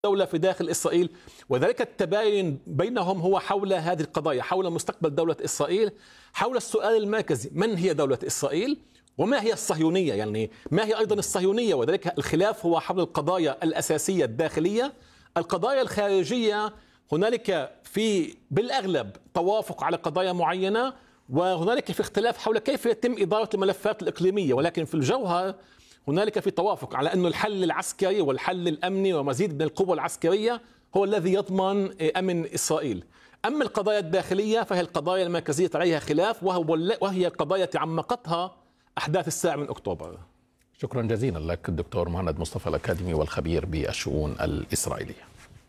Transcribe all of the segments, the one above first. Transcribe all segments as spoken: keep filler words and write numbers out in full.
دولة في داخل إسرائيل، وذلك التباين بينهم هو حول هذه القضايا، حول مستقبل دولة إسرائيل، حول السؤال المركزي: من هي دولة إسرائيل؟ وما هي الصهيونية؟ يعني ما هي أيضا الصهيونية؟ وذلك الخلاف هو حول القضايا الأساسية الداخلية. القضايا الخارجية هنالك في بالأغلب توافق على قضايا معينة، وهنالك في اختلاف حول كيف يتم إدارة الملفات الإقليمية، ولكن في الجوهر هنالك في توافق على أن الحل العسكري والحل الأمني ومزيد من القوة العسكرية هو الذي يضمن أمن إسرائيل. أما القضايا الداخلية فهي القضايا المركزية عليها خلاف، وهي قضايا تعمقتها أحداث السابع من أكتوبر. شكرا جزيلا لك الدكتور مهند مصطفى الأكاديمي والخبير بالشؤون الإسرائيلية.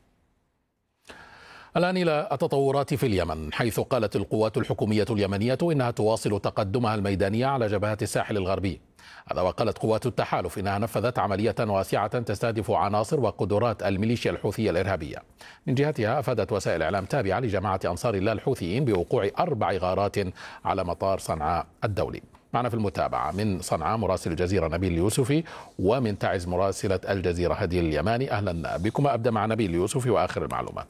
الآن إلى التطورات في اليمن، حيث قالت القوات الحكومية اليمنية إنها تواصل تقدمها الميداني على جبهات الساحل الغربي. هذا وقالت قوات التحالف إنها نفذت عملية واسعة تستهدف عناصر وقدرات الميليشيا الحوثية الإرهابية. من جهتها أفادت وسائل إعلام تابعة لجماعة أنصار الله الحوثيين بوقوع أربع غارات على مطار صنعاء الدولي. معنا في المتابعة من صنعاء مراسل الجزيرة نبيل اليوسفي، ومن تعز مراسلة الجزيرة هديل اليماني. أهلا بكما. أبدأ مع نبيل اليوسفي وآخر المعلومات.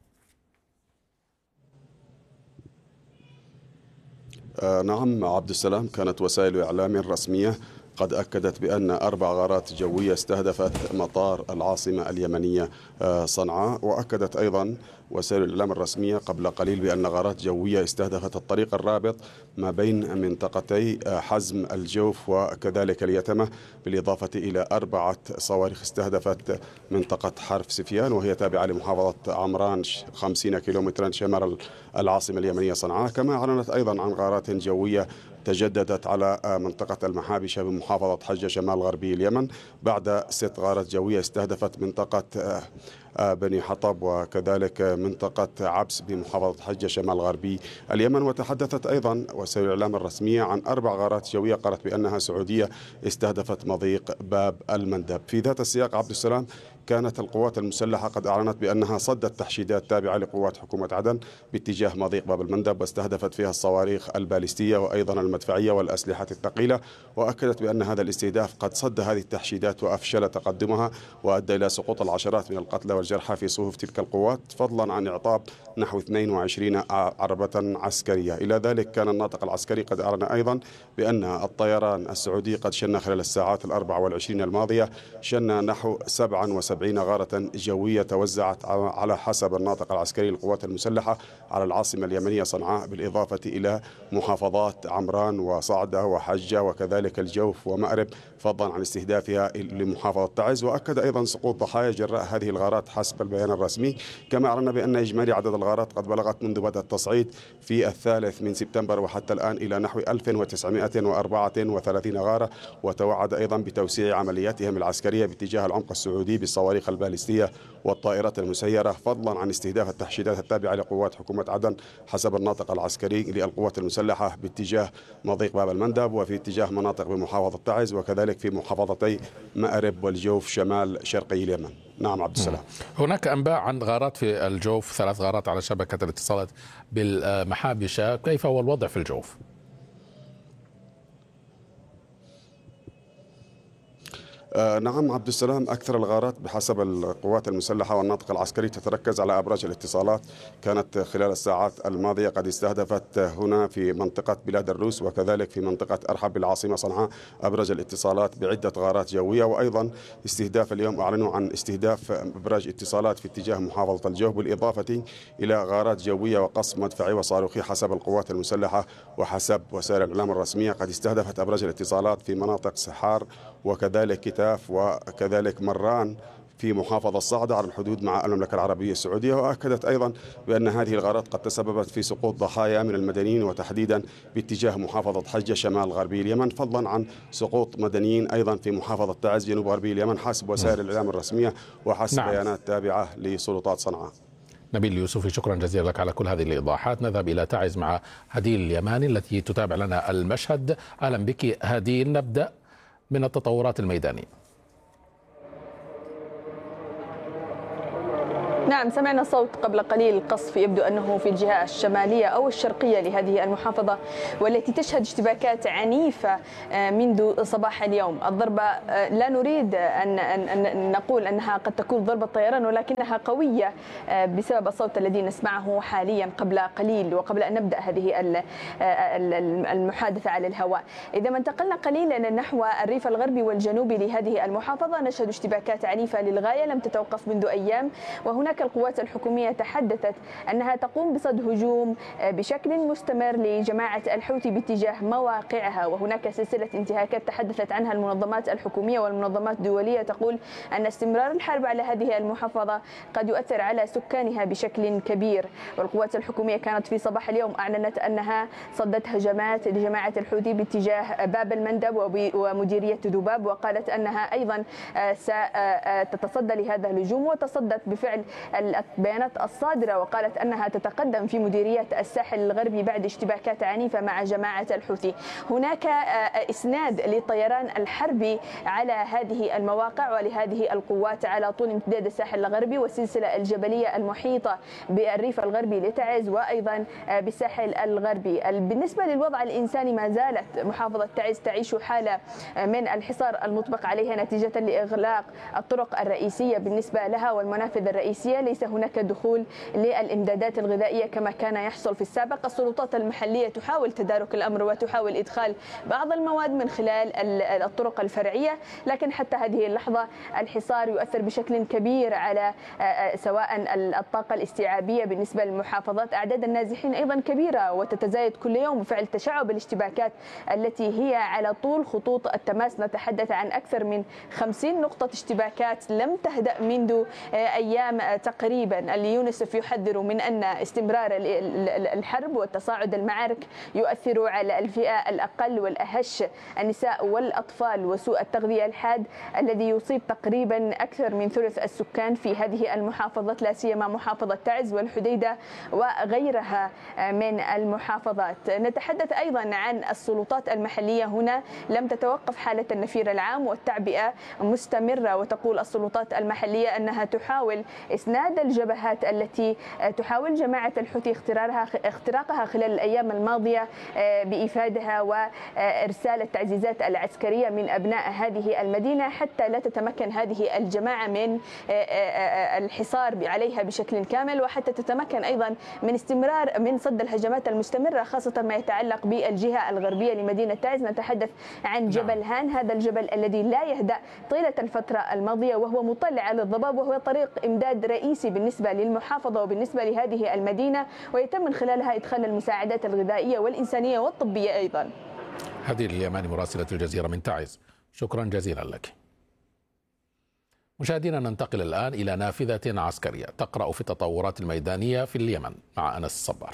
آه نعم عبد السلام، كانت وسائل إعلام رسمية قد أكدت بأن أربع غارات جوية استهدفت مطار العاصمة اليمنية صنعاء، وأكدت أيضا وسائل الإعلام الرسمية قبل قليل بأن غارات جوية استهدفت الطريق الرابط ما بين منطقتي حزم الجوف وكذلك اليتمة، بالإضافة إلى أربعة صواريخ استهدفت منطقة حرف سفيان، وهي تابعة لمحافظة عمران خمسين كيلومترا شمال العاصمة اليمنية صنعاء. كما أعلنت أيضا عن غارات جوية تجددت على منطقة المحابشة بمحافظة حجة شمال غربي اليمن بعد ست غارات جوية استهدفت منطقة بني حطب وكذلك منطقة عبس بمحافظة حجة شمال غربي اليمن. وتحدثت أيضا وسائل الإعلام الرسمية عن أربع غارات جوية قالت بأنها سعودية استهدفت مضيق باب المندب. في ذات السياق عبد السلام، كانت القوات المسلحة قد أعلنت بأنها صدت تحشيدات تابعة لقوات حكومة عدن باتجاه مضيق باب المندب، واستهدفت فيها الصواريخ البالستية وأيضا المدفعية والأسلحة الثقيلة، وأكدت بأن هذا الاستهداف قد صد هذه التحشيدات وأفشل تقدمها وأدى إلى سقوط العشرات من القتلى والجرحى في صفوف تلك القوات، فضلا عن إعطاب نحو اثنين وعشرين عربة عسكرية. إلى ذلك كان الناطق العسكري قد أعلن أيضا بأن الطيران السعودي قد شن خلال الساعات الأربع والعشرين الماضية شن نحو سبعة وسبعين غارة جوية توزعت على حسب الناطق العسكري للقوات المسلحة على العاصمة اليمنية صنعاء، بالإضافة إلى محافظات عمران وصعدة وحجة وكذلك الجوف ومأرب، فضلا عن استهدافها لمحافظة تعز. وأكد أيضا سقوط ضحايا جراء هذه الغارات حسب البيان الرسمي. كما أعلن بأن إجمالي عدد الغارات قد بلغت منذ بدء التصعيد في الثالث من سبتمبر وحتى الآن إلى نحو ألف وتسعمائة وأربعة وثلاثين غارة، وتوعد أيضا بتوسيع عملياتهم العسكرية باتجاه العمق السعودي بالصواريخ البالستية والطائرات المسيرة، فضلا عن استهداف التحشيدات التابعة لقوات حكومة عدن حسب الناطق العسكري للقوات المسلحة باتجاه مضيق باب المندب وفي اتجاه مناطق بمحافظة تعز وكذلك في محافظتي مأرب والجوف شمال شرقي اليمن. نعم عبد السلام. هناك أنباء عن غارات في الجوف، ثلاث غارات على شبكة الاتصالات بالمحابشة، كيف هو الوضع في الجوف؟ آه نعم عبد السلام، أكثر الغارات بحسب القوات المسلحة والناطق العسكري تتركز على أبراج الاتصالات. كانت خلال الساعات الماضية قد استهدفت هنا في منطقة بلاد الروس وكذلك في منطقة أرحب بالعاصمة صنعاء أبراج الاتصالات بعدة غارات جوية، وأيضا استهداف اليوم أعلنوا عن استهداف أبراج اتصالات في اتجاه محافظة الجوف، بالإضافة إلى غارات جوية وقصف مدفعي وصاروخي حسب القوات المسلحة وحسب وسائل الإعلام الرسمية. قد استهدفت أبراج الاتصالات في مناطق سحار وكذلك كتاف وكذلك مران في محافظة صعدة على الحدود مع المملكة العربية السعودية. وأكدت أيضا بأن هذه الغارات قد تسببت في سقوط ضحايا من المدنيين وتحديدا باتجاه محافظة حجة شمال غربي اليمن، فضلا عن سقوط مدنيين أيضا في محافظة تعز جنوب غربي اليمن حسب وسائل الإعلام الرسمية وحسب نعم. بيانات تابعة لسلطات صنعاء. نبيل اليوسفي، شكرا جزيلا لك على كل هذه الإيضاحات. نذهب إلى تعز مع هديل اليماني التي تتابع لنا المشهد. أهلا بك هديل، نبدأ من التطورات الميدانية. نعم، سمعنا صوت قبل قليل قصف يبدو أنه في الجهة الشمالية أو الشرقية لهذه المحافظة، والتي تشهد اشتباكات عنيفة منذ صباح اليوم. الضربة لا نريد أن, أن, أن نقول أنها قد تكون ضربة طيران، ولكنها قوية بسبب الصوت الذي نسمعه حاليا قبل قليل وقبل أن نبدأ هذه المحادثة على الهواء. إذا ما انتقلنا قليلا نحو الريف الغربي والجنوبي لهذه المحافظة، نشهد اشتباكات عنيفة للغاية لم تتوقف منذ أيام، وهناك القوات الحكومية تحدثت أنها تقوم بصد هجوم بشكل مستمر لجماعة الحوثي باتجاه مواقعها، وهناك سلسلة انتهاكات تحدثت عنها المنظمات الحكومية والمنظمات الدولية تقول أن استمرار الحرب على هذه المحافظة قد يؤثر على سكانها بشكل كبير. والقوات الحكومية كانت في صباح اليوم أعلنت أنها صدت هجمات لجماعة الحوثي باتجاه باب المندب ومديرية ذباب، وقالت أنها أيضا ستتصدى لهذا الهجوم، وتصدت بالفعل البيانات الصادرة وقالت أنها تتقدم في مديرية الساحل الغربي بعد اشتباكات عنيفة مع جماعة الحوثي. هناك إسناد للطيران الحربي على هذه المواقع ولهذه القوات على طول امتداد الساحل الغربي والسلسلة الجبلية المحيطة بالريف الغربي لتعز وأيضا بالساحل الغربي. بالنسبة للوضع الإنساني، ما زالت محافظة تعز تعيش حالة من الحصار المطبق عليها نتيجة لإغلاق الطرق الرئيسية بالنسبة لها والمنافذ الرئيسية. ليس هناك دخول للإمدادات الغذائية كما كان يحصل في السابق. السلطات المحلية تحاول تدارك الأمر وتحاول إدخال بعض المواد من خلال الطرق الفرعية، لكن حتى هذه اللحظة الحصار يؤثر بشكل كبير على سواء الطاقة الاستيعابية بالنسبة للمحافظات. أعداد النازحين أيضا كبيرة وتتزايد كل يوم بفعل تشعب الاشتباكات التي هي على طول خطوط التماس. نتحدث عن أكثر من خمسين نقطة اشتباكات لم تهدأ منذ أيام تقريبا. اليونسف يحذر من أن استمرار الحرب وتصاعد المعارك يؤثر على الفئة الأقل والأهش، النساء والأطفال، وسوء التغذية الحاد الذي يصيب تقريبا أكثر من ثلث السكان في هذه المحافظات، لا سيما محافظة تعز والحديدة وغيرها من المحافظات. نتحدث أيضا عن السلطات المحلية. هنا لم تتوقف حالة النفير العام والتعبئة مستمرة، وتقول السلطات المحلية أنها تحاول إسناد الجبهات التي تحاول جماعة الحوثي اختراقها خلال الأيام الماضية بإفادها وإرسال التعزيزات العسكرية من أبناء هذه المدينة حتى لا تتمكن هذه الجماعة من الحصار عليها بشكل كامل، وحتى تتمكن أيضا من استمرار من صد الهجمات المستمرة، خاصة ما يتعلق بالجهة الغربية لمدينة تعز. نتحدث عن جبل هان، هذا الجبل الذي لا يهدأ طيلة الفترة الماضية، وهو مطلع على الضباب، وهو طريق إمداد رئيسي بالنسبة للمحافظة وبالنسبة لهذه المدينة، ويتم من خلالها إدخال المساعدات الغذائية والإنسانية والطبية أيضا. هذه اليماني مراسلة الجزيرة من تعز، شكرا جزيلا لك. مشاهدينا، ننتقل الآن إلى نافذة عسكرية تقرأ في التطورات الميدانية في اليمن مع أنس الصبار.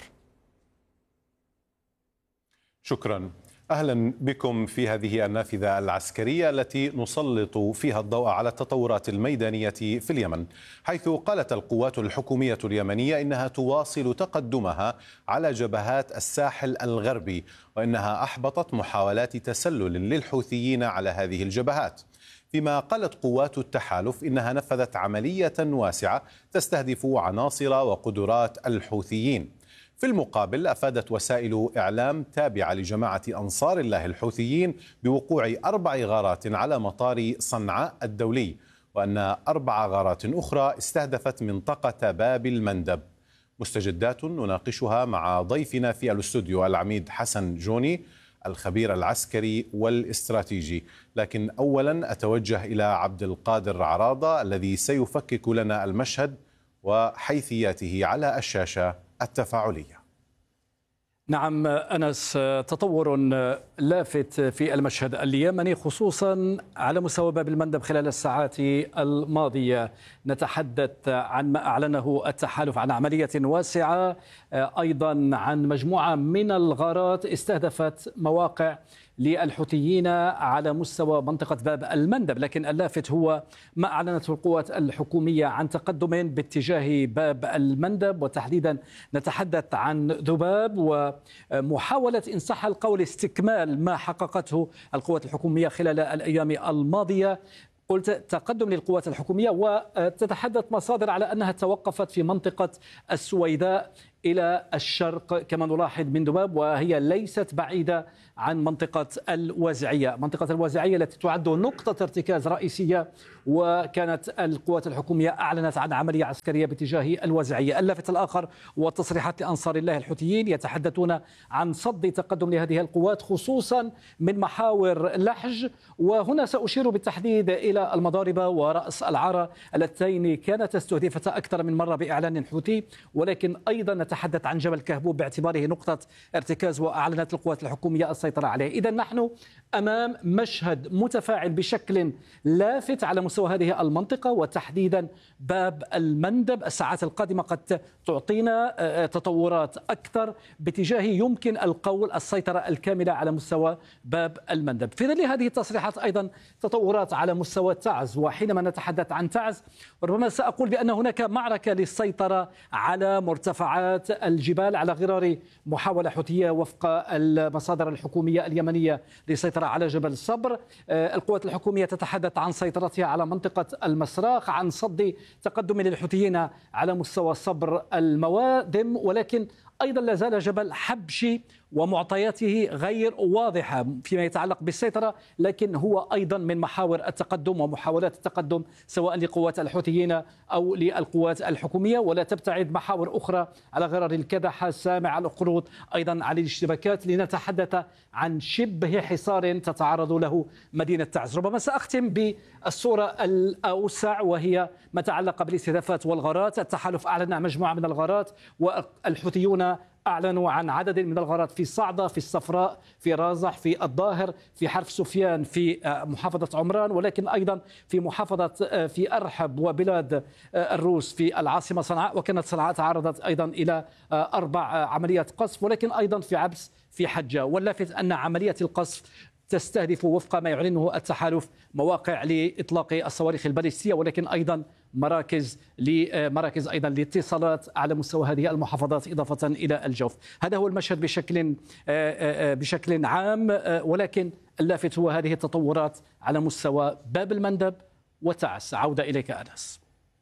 شكرا. أهلا بكم في هذه النافذة العسكرية التي نسلط فيها الضوء على التطورات الميدانية في اليمن، حيث قالت القوات الحكومية اليمنية إنها تواصل تقدمها على جبهات الساحل الغربي، وإنها أحبطت محاولات تسلل للحوثيين على هذه الجبهات. فيما قالت قوات التحالف إنها نفذت عملية واسعة تستهدف عناصر وقدرات الحوثيين. في المقابل، أفادت وسائل إعلام تابعة لجماعة أنصار الله الحوثيين بوقوع أربع غارات على مطار صنعاء الدولي، وأن أربع غارات أخرى استهدفت منطقة باب المندب. مستجدات نناقشها مع ضيفنا في الاستوديو العميد حسن جوني الخبير العسكري والاستراتيجي، لكن أولا أتوجه إلى عبد القادر عراضة الذي سيفكك لنا المشهد وحيثياته على الشاشة التفاعلية. نعم أنس، تطور لافت في المشهد اليمني خصوصا على مستوى باب المندب خلال الساعات الماضية. نتحدث عن ما أعلنه التحالف عن عملية واسعة، أيضا عن مجموعة من الغارات استهدفت مواقع للحوثيين على مستوى منطقة باب المندب، لكن اللافت هو ما أعلنته القوات الحكومية عن تقدم باتجاه باب المندب، وتحديدا نتحدث عن ذباب ومحاولة إن صح القول استكمال ما حققته القوات الحكومية خلال الأيام الماضية. قلت تقدم للقوات الحكومية، وتتحدث مصادر على أنها توقفت في منطقة السويداء إلى الشرق كما نلاحظ من دباب، وهي ليست بعيدة عن منطقة الوازعية. منطقة الوازعية التي تعد نقطة ارتكاز رئيسية، وكانت القوات الحكومية أعلنت عن عملية عسكرية باتجاه الوازعية. اللافت الآخر وتصريحات لأنصار الله الحوثيين يتحدثون عن صد تقدم لهذه القوات خصوصا من محاور لحج، وهنا سأشير بالتحديد إلى المضاربة ورأس العارة اللتين كانت استهدفتا أكثر من مرة بإعلان حوثي، ولكن أيضا نتحدث عن جبل كهبوب باعتباره نقطة ارتكاز وأعلنت القوات الحكومية السيطرة عليه. إذا نحن أمام مشهد متفاعل بشكل لافت على مستوى هذه المنطقة، وتحديدا باب المندب. الساعات القادمة قد تعطينا تطورات أكثر باتجاه يمكن القول السيطرة الكاملة على مستوى باب المندب. في ظل هذه التصريحات أيضا تطورات على مستوى تعز، وحينما نتحدث عن تعز ربما سأقول بأن هناك معركة للسيطرة على مرتفعات الجبال على غرار محاولة حوثية وفق المصادر الحكومية اليمنية للسيطرة على جبل الصبر. القوات الحكومية تتحدث عن سيطرتها على منطقة المسراخ، عن صد تقدم للحوثيين على مستوى صبر الموادم، ولكن أيضا لا زال جبل حبشي ومعطياته غير واضحة فيما يتعلق بالسيطرة، لكن هو أيضا من محاور التقدم ومحاولات التقدم سواء لقوات الحوثيين أو للقوات الحكومية. ولا تبتعد محاور أخرى على غرار الكدحة، سامع الأخرود، أيضا على الاشتباكات، لنتحدث عن شبه حصار تتعرض له مدينة تعز. ربما سأختم بالصورة الأوسع وهي ما تعلق بالاستهدافات والغارات. التحالف أعلن عن مجموعة من الغارات، والحوثيون أعلنوا عن عدد من الغارات في صعدة، في الصفراء، في رازح، في الظاهر، في حرف سفيان، في محافظة عمران، ولكن أيضا في محافظة في أرحب وبلاد الروس في العاصمة صنعاء. وكانت صنعاء تعرضت أيضا إلى أربع عمليات قصف، ولكن أيضا في عبس في حجة. واللافت أن عملية القصف تستهدف وفق ما يعلنه التحالف مواقع لإطلاق الصواريخ الباليستية، ولكن أيضا مراكز لمراكز أيضا لاتصالات على مستوى هذه المحافظات إضافة إلى الجوف. هذا هو المشهد بشكل بشكل عام، ولكن اللافت هو هذه التطورات على مستوى باب المندب وتعس. عودة إليك أنس.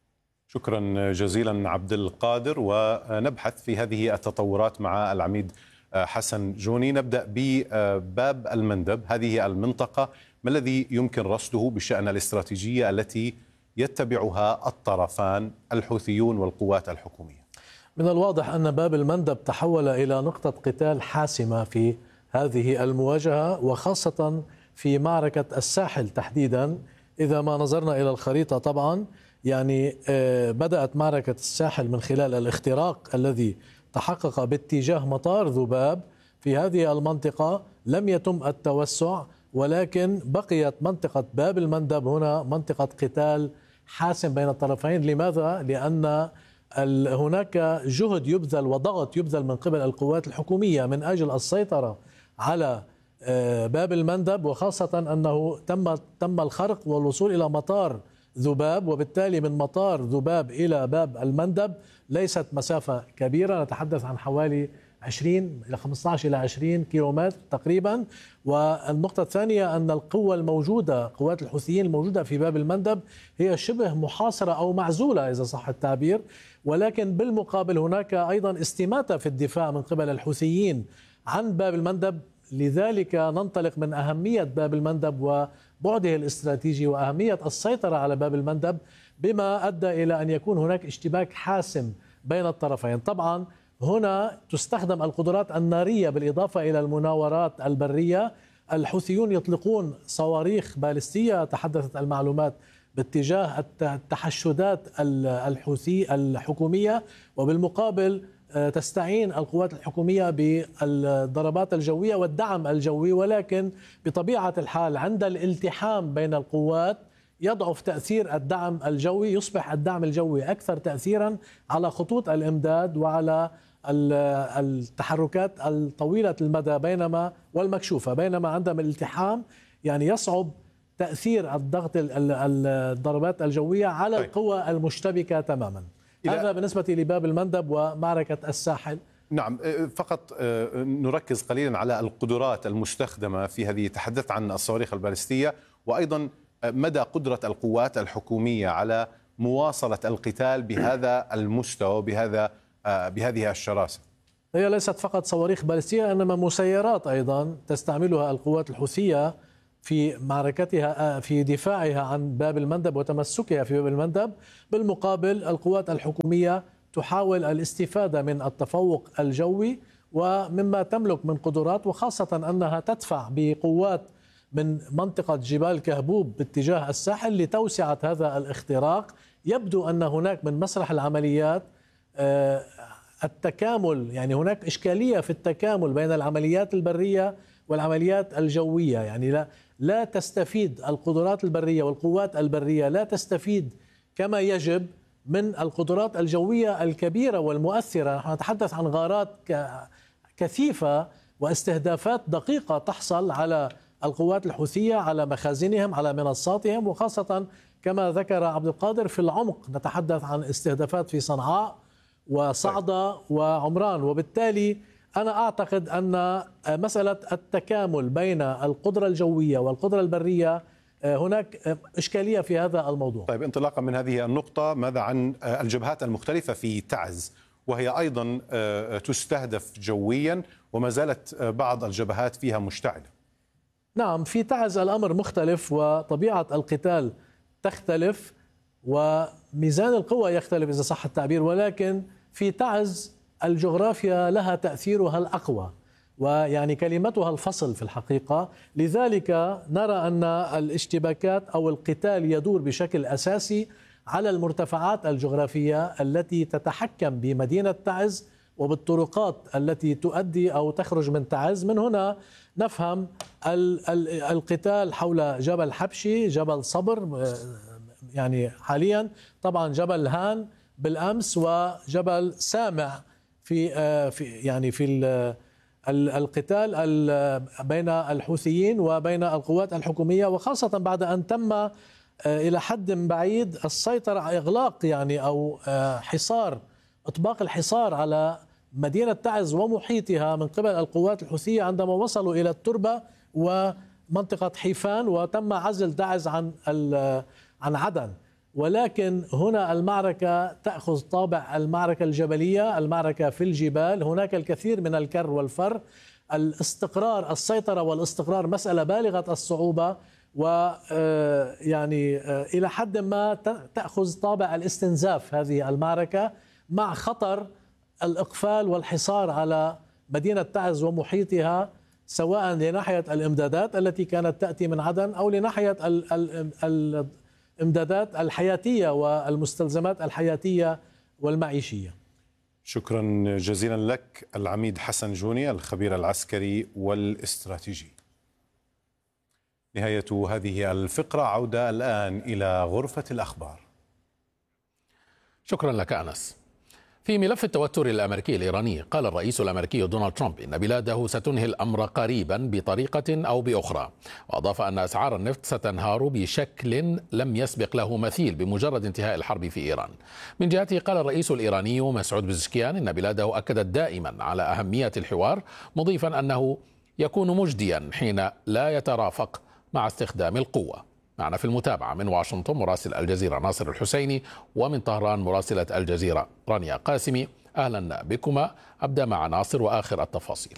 شكرا جزيلا عبد القادر، ونبحث في هذه التطورات مع العميد حسن جوني. نبدأ بباب المندب، هذه المنطقة ما الذي يمكن رصده بشأن الاستراتيجية التي يتبعها الطرفان الحوثيون والقوات الحكومية؟ من الواضح أن باب المندب تحول إلى نقطة قتال حاسمة في هذه المواجهة، وخاصة في معركة الساحل تحديدا. إذا ما نظرنا إلى الخريطة طبعا يعني بدأت معركة الساحل من خلال الاختراق الذي تحقق باتجاه مطار ذباب. في هذه المنطقة لم يتم التوسع، ولكن بقيت منطقة باب المندب هنا منطقة قتال حاسم بين الطرفين. لماذا؟ لأن هناك جهد يبذل وضغط يبذل من قبل القوات الحكومية من أجل السيطرة على باب المندب، وخاصة أنه تم تم الخرق والوصول إلى مطار ذباب، وبالتالي من مطار ذباب إلى باب المندب ليست مسافة كبيرة، نتحدث عن حوالي عشرين إلى خمسة عشر إلى عشرين كيلومتر تقريبا. والنقطة الثانية أن القوة الموجودة، قوات الحوثيين الموجودة في باب المندب هي شبه محاصرة أو معزولة إذا صح التعبير، ولكن بالمقابل هناك أيضا استماتة في الدفاع من قبل الحوثيين عن باب المندب. لذلك ننطلق من أهمية باب المندب وبعده الاستراتيجي وأهمية السيطرة على باب المندب، بما أدى إلى أن يكون هناك اشتباك حاسم بين الطرفين. طبعا هنا تستخدم القدرات النارية بالإضافة إلى المناورات البرية. الحوثيون يطلقون صواريخ باليستية، تحدثت المعلومات باتجاه التحشدات الحوثي الحكومية، وبالمقابل تستعين القوات الحكومية بالضربات الجوية والدعم الجوي. ولكن بطبيعة الحال عند الالتحام بين القوات يضعف تأثير الدعم الجوي، يصبح الدعم الجوي أكثر تأثيرا على خطوط الإمداد وعلى التحركات الطويلة المدى بينما والمكشوفة، بينما عندما الالتحام يعني يصعب تأثير الضغط الضربات الجوية على القوى المشتبكة تماما. هذا بالنسبة لباب المندب ومعركة الساحل. نعم، فقط نركز قليلا على القدرات المستخدمة في هذه. تحدثت عن الصواريخ البالستية وأيضا مدى قدرة القوات الحكومية على مواصلة القتال بهذا المستوى بهذا بهذه الشراسة؟ هي ليست فقط صواريخ باليستية، إنما مسيرات أيضا تستعملها القوات الحوثية في معركتها في دفاعها عن باب المندب وتمسكها في باب المندب. بالمقابل القوات الحكومية تحاول الاستفادة من التفوق الجوي ومما تملك من قدرات، وخاصة أنها تدفع بقوات من منطقة جبال كهبوب باتجاه الساحل لتوسعة هذا الاختراق. يبدو أن هناك من مسرح العمليات التكامل، يعني هناك إشكالية في التكامل بين العمليات البرية والعمليات الجوية، يعني لا لا تستفيد القدرات البرية والقوات البرية لا تستفيد كما يجب من القدرات الجوية الكبيرة والمؤثرة. نحن نتحدث عن غارات كثيفة واستهدافات دقيقة تحصل على القوات الحوثية، على مخازنهم، على منصاتهم، وخاصة كما ذكر عبد القادر في العمق نتحدث عن استهدافات في صنعاء وصعدة وعمران. وبالتالي أنا أعتقد أن مسألة التكامل بين القدرة الجوية والقدرة البرية هناك إشكالية في هذا الموضوع. طيب، انطلاقا من هذه النقطة، ماذا عن الجبهات المختلفة في تعز وهي أيضا تستهدف جويا وما زالت بعض الجبهات فيها مشتعلة؟ نعم، في تعز الأمر مختلف وطبيعة القتال تختلف وميزان القوى يختلف إذا صح التعبير، ولكن في تعز الجغرافيا لها تأثيرها الأقوى ويعني كلمتها الفصل في الحقيقة. لذلك نرى أن الاشتباكات أو القتال يدور بشكل أساسي على المرتفعات الجغرافية التي تتحكم بمدينة تعز وبالطرقات التي تؤدي أو تخرج من تعز. من هنا نفهم القتال حول جبل حبشي، جبل صبر يعني حاليا، طبعا جبل هان بالأمس، وجبل سامع في في يعني في القتال بين الحوثيين وبين القوات الحكومية، وخاصة بعد أن تم إلى حد بعيد السيطرة على إغلاق يعني أو حصار إطباق الحصار على مدينة تعز ومحيطها من قبل القوات الحوثية عندما وصلوا إلى التربة ومنطقة حيفان، وتم عزل تعز عن عن عدن. ولكن هنا المعركة تأخذ طابع المعركة الجبلية، المعركة في الجبال، هناك الكثير من الكر والفر. الاستقرار، السيطرة والاستقرار مسألة بالغة الصعوبة، ويعني إلى حد ما تأخذ طابع الاستنزاف هذه المعركة، مع خطر الإقفال والحصار على مدينة تعز ومحيطها، سواء لناحية الإمدادات التي كانت تأتي من عدن أو لناحية الإمدادات الحياتية والمستلزمات الحياتية والمعيشية. شكرا جزيلا لك العميد حسن جوني، الخبير العسكري والاستراتيجي. نهاية هذه الفقرة، عودة الآن إلى غرفة الأخبار. شكرا لك أنس. في ملف التوتر الأمريكي الإيراني، قال الرئيس الأمريكي دونالد ترامب إن بلاده ستنهي الأمر قريبا بطريقة أو بأخرى، وأضاف أن أسعار النفط ستنهار بشكل لم يسبق له مثيل بمجرد انتهاء الحرب في إيران. من جهته قال الرئيس الإيراني مسعود بزشكيان إن بلاده أكدت دائما على أهمية الحوار، مضيفا أنه يكون مجديا حين لا يترافق مع استخدام القوة. معنا في المتابعة من واشنطن مراسل الجزيرة ناصر الحسيني، ومن طهران مراسلة الجزيرة رانيا قاسمي. أهلا بكما. أبدأ مع ناصر وآخر التفاصيل.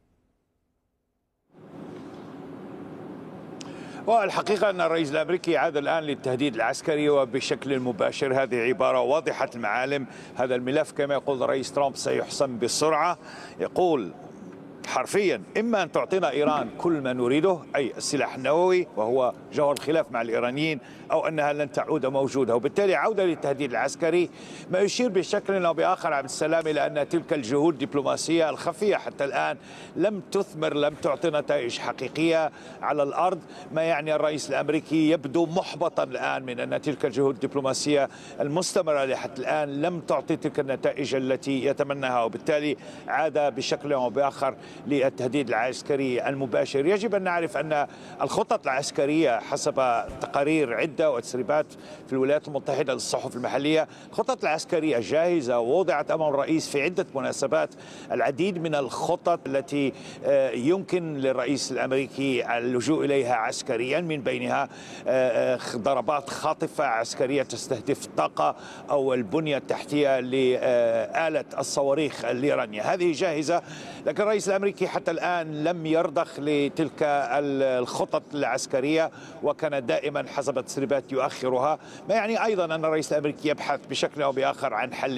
والحقيقة أن الرئيس الأمريكي عاد الآن للتهديد العسكري وبشكل مباشر، هذه عبارة واضحة المعالم. هذا الملف كما يقول الرئيس ترامب سيحسم بسرعة، يقول حرفيا إما أن تعطينا إيران كل ما نريده أي السلاح النووي وهو جوهر الخلاف مع الإيرانيين، أو أنها لن تعود موجودة، وبالتالي عودة للتهديد العسكري، ما يشير بشكل أو بآخر عبد السلام إلى أن تلك الجهود الدبلوماسية الخفية حتى الآن لم تثمر، لم تعطي نتائج حقيقية على الأرض. ما يعني الرئيس الأمريكي يبدو محبطا الآن من أن تلك الجهود الدبلوماسية المستمرة حتى الآن لم تعطي تلك النتائج التي يتمناها، وبالتالي عاد بشكل أو بآخر للتهديد العسكري المباشر. يجب أن نعرف أن الخطط العسكرية حسب تقارير عدة وتسريبات في الولايات المتحدة للصحف المحلية، الخطط العسكرية جاهزة ووضعت أمام الرئيس في عدة مناسبات. العديد من الخطط التي يمكن للرئيس الأمريكي اللجوء إليها عسكريا، من بينها ضربات خاطفة عسكرية تستهدف الطاقة أو البنية التحتية لآلة الصواريخ الإيرانية، هذه جاهزة. لكن الرئيس الأمريكي حتى الآن لم يرضخ لتلك الخطط العسكرية، وكان دائما حسب التسريبات يؤخرها، ما يعني أيضا أن الرئيس الأمريكي يبحث بشكل أو بآخر عن حل